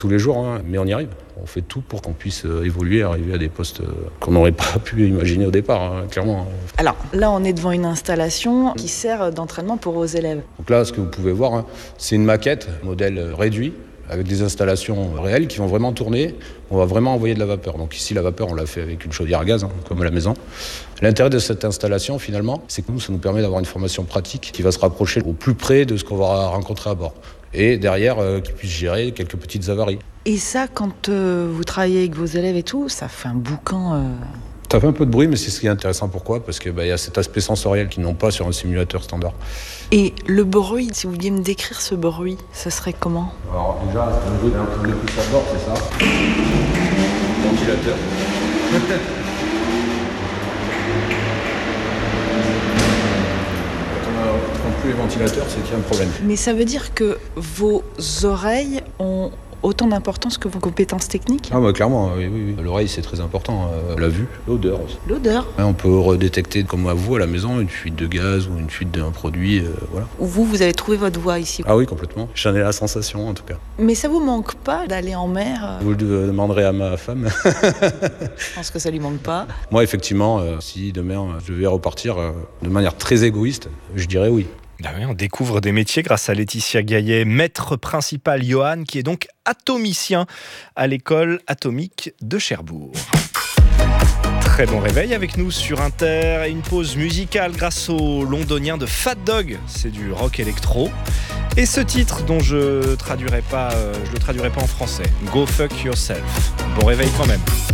tous les jours, hein, mais on y arrive. On fait tout pour qu'on puisse évoluer, arriver à des postes qu'on n'aurait pas pu imaginer au départ, hein, clairement. Alors là, on est devant une installation qui sert d'entraînement pour vos élèves. Donc là, ce que vous pouvez voir, hein, c'est une maquette, modèle réduit, avec des installations réelles qui vont vraiment tourner. On va vraiment envoyer de la vapeur. Donc ici, la vapeur, on l'a fait avec une chaudière à gaz, hein, comme à la maison. L'intérêt de cette installation, finalement, c'est que ça nous permet d'avoir une formation pratique qui va se rapprocher au plus près de ce qu'on va rencontrer à bord. Et derrière, qui puisse gérer quelques petites avaries. Et ça, quand vous travaillez avec vos élèves et tout, ça fait un boucan. Ça fait un peu de bruit, mais c'est ce qui est intéressant. Pourquoi ? Parce qu'il y a cet aspect sensoriel qu'ils n'ont pas sur un simulateur standard. Et le bruit, si vous vouliez me décrire ce bruit, ce serait comment ? Alors déjà, c'est un bruit d'un peu plus à bord, c'est ça. Ventilateur. Quand on n'entend plus les ventilateurs, c'est qu'il y a un problème. Mais ça veut dire que vos oreilles ont autant d'importance que vos compétences techniques ? Ah clairement, oui. L'oreille, c'est très important. La vue, l'odeur aussi. L'odeur ? On peut redétecter, comme à vous, à la maison, une fuite de gaz ou une fuite d'un produit, voilà. Vous avez trouvé votre voie ici ? Ah oui, complètement. J'en ai la sensation, en tout cas. Mais ça vous manque pas d'aller en mer ? Vous le demanderez à ma femme. Je pense que ça lui manque pas. Moi, effectivement, si demain je devais repartir de manière très égoïste, je dirais oui. Ah oui, on découvre des métiers grâce à Laetitia Gaillet, maître principal Johan, qui est donc atomicien à l'école atomique de Cherbourg. Très bon réveil avec nous sur Inter et une pause musicale grâce au londonien de Fat Dog, c'est du rock électro. Et ce titre dont je le traduirai pas en français, Go Fuck Yourself. Bon réveil quand même.